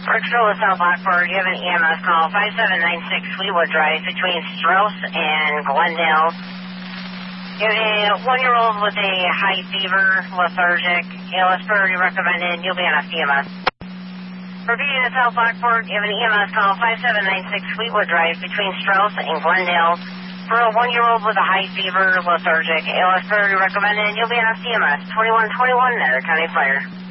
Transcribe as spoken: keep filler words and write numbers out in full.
Parksville, South Lockport, you have an E M S call, five seven nine six Fleetwood Drive between Strauss and Glendale. You have a one-year-old with a high fever, lethargic, A L S priority recommended, you'll be on a C M S. Repeating at South Lockport, you have an E M S call, five seven nine six Fleetwood Drive between Strauss and Glendale. For a one-year-old with a high fever, lethargic, A L S priority recommended, you'll be on a C M S, twenty-one twenty-one, Nether County Fire.